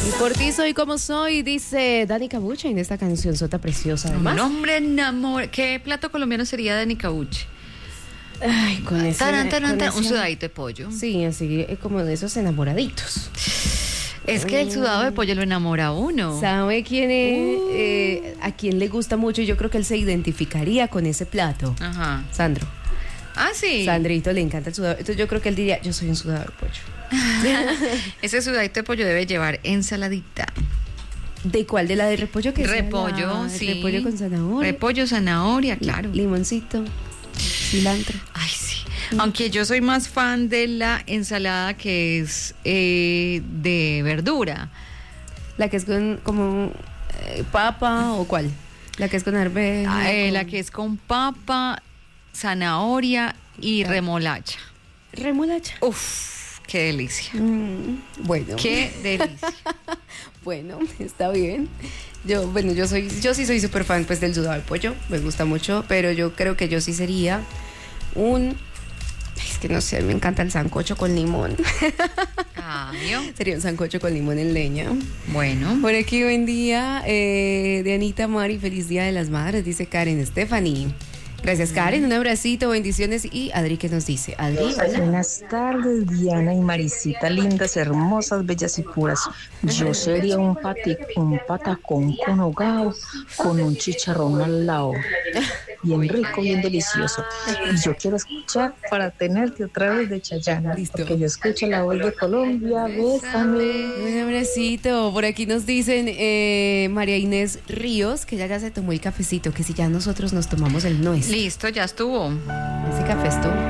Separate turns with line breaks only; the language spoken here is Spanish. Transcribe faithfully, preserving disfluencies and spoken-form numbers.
Y por ti soy como soy, dice Dani Cabuche en esta canción sota preciosa además.
Un hombre enamor. ¿Qué plato colombiano sería Dani Cabuche?
Ay, con ese,
Taran, taran,
con
taran,
ese-
un sudadito de pollo.
Sí, así eh, como de esos enamoraditos.
Es que el sudado de pollo lo enamora a uno.
¿Sabe quién es?
Uh.
Eh, a quién le gusta mucho? Yo creo que él se identificaría con ese plato.
Ajá.
Sandro.
Ah, sí.
Sandrito le encanta el sudado. Entonces yo creo que él diría, yo soy un sudado de pollo.
Ese sudadito de pollo debe llevar ensaladita.
¿De cuál? ¿De la de repollo que sea
Repollo,
la-
sí.
Repollo con zanahoria.
Repollo, zanahoria, claro.
Limoncito, cilantro.
Ay, sí. Aunque yo soy más fan de la ensalada que es eh, de verdura.
La que es con como eh, papa o cuál? La que es con arveja.
Ah, eh,
con
La que es con papa, zanahoria y remolacha.
remolacha.
Uf, qué delicia.
Mm, bueno.
Qué delicia.
Bueno, está bien. Yo, bueno, yo soy, yo sí soy súper fan pues del sudado de pollo, me gusta mucho, pero yo creo que yo sí sería un, es que no sé, me encanta el sancocho con limón.
Cambio.
Sería un sancocho con limón en leña.
Bueno.
Por aquí, buen día, eh, de Anita Mari, feliz día de las madres, dice Karen Stephanie. Gracias, Karen, un abracito, bendiciones. Y Adri, ¿qué nos dice? Adri, hola.
Buenas tardes, Diana y Marisita, lindas, hermosas, bellas y puras. Yo sería un, pati, un patacón con hogao, con un chicharrón al lado. Bien rico, bien delicioso. Y yo quiero escuchar Para Tenerte otra vez de Chayanne.
Listo.
Porque yo escucho la voz de Colombia, bésame.
Un abracito. Por aquí nos dicen eh, María Inés Ríos, que ella ya se tomó el cafecito, que si ya nosotros nos tomamos el nuestro.
Listo, ya estuvo.
Ese café estuvo.